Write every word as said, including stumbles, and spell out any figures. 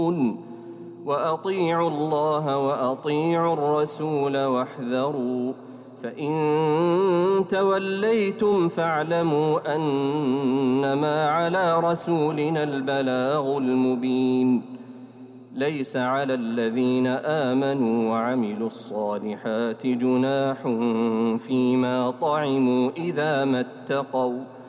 وأطيعوا الله وأطيعوا الرسول واحذروا، فإن توليتم فاعلموا أنما على رسولنا البلاغ المبين. ليس على الذين آمنوا وعملوا الصالحات جناح فيما طعموا إذا ما اتقوا